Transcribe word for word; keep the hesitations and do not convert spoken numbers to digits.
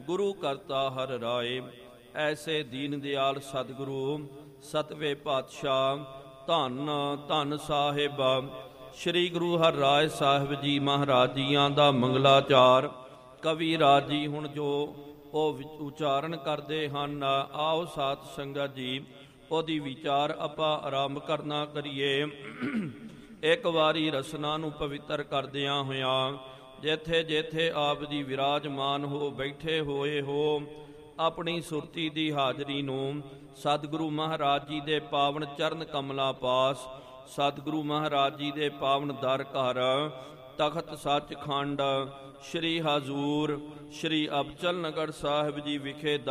ਗੁਰੂ ਕਰਤਾ ਹਰਿ ਰਾਏ। ਐਸੇ ਦੀਨ ਦਿਆਲ ਸਤਿਗੁਰੂ ਸਤਵੇਂ ਪਾਤਸ਼ਾਹ ਧੰਨ ਧੰਨ ਸਾਹਿਬ ਸ੍ਰੀ ਗੁਰੂ ਹਰਿਰਾਏ ਸਾਹਿਬ ਜੀ ਮਹਾਰਾਜ ਜੀਆਂ ਦਾ ਮੰਗਲਾਚਾਰ ਕਵੀ ਰਾਜ ਜੀ ਹੁਣ ਜੋ ਉਹ ਉਚਾਰਨ ਕਰਦੇ ਹਨ। ਆਓ ਸਾਧ ਸੰਗਤ ਜੀ ਉਹਦੀ ਵਿਚਾਰ ਆਪਾਂ ਆਰੰਭ ਕਰਨਾ ਕਰੀਏ। ਇੱਕ ਵਾਰੀ ਰਸਨਾ ਨੂੰ ਪਵਿੱਤਰ ਕਰਦਿਆਂ ਹੋਇਆਂ ਜਿੱਥੇ ਜਿੱਥੇ ਆਪ ਜੀ ਵਿਰਾਜਮਾਨ ਹੋ ਬੈਠੇ ਹੋਏ ਹੋ ਆਪਣੀ ਸੁਰਤੀ ਦੀ ਹਾਜ਼ਰੀ ਨੂੰ ਸਤਿਗੁਰੂ ਮਹਾਰਾਜ ਜੀ ਦੇ ਪਾਵਨ ਚਰਨ ਕਮਲਾਂ ਪਾਸ, ਸਤਿਗੁਰੂ ਮਹਾਰਾਜ ਜੀ ਦੇ ਪਾਵਨ ਦਰ ਘਰ ਤਖਤ ਸੱਚਖੰਡ ਸ਼੍ਰੀ ਹਜ਼ੂਰ ਸ਼੍ਰੀ ਅਬਚਲ ਨਗਰ ਸਾਹਿਬ ਜੀ ਵਿਖੇ